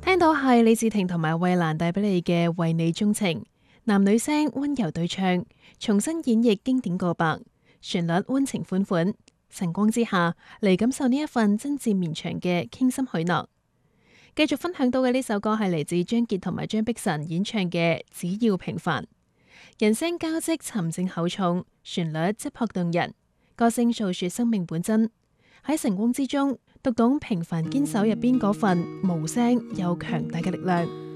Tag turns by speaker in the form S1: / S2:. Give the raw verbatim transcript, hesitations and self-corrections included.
S1: 聽到係李治廷同埋衛蘭帶俾你嘅《為你鍾情》，男女聲溫柔對唱，重新演繹經典告白，旋律溫情款款。晨光之下，嚟感受呢一份真摯綿長嘅傾心許諾。繼續分享到嘅呢首歌係嚟自張傑同埋張碧晨演唱嘅《只要平凡》，人聲交織沉靜厚重，旋律質樸動人，歌聲訴說生命本真。喺晨光之中，讀懂平凡堅守入邊嗰份無聲又強大嘅力量。